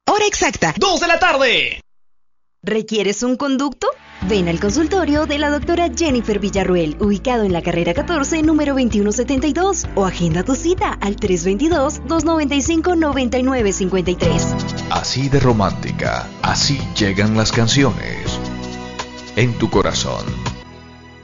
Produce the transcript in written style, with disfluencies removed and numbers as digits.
Hora exacta, 2 de la tarde. ¿Requieres un conducto? Ven al consultorio de la doctora Jennifer Villarruel, ubicado en la carrera 14, número 2172, o agenda tu cita al 322-295-9953. Así de romántica, así llegan las canciones. En tu corazón.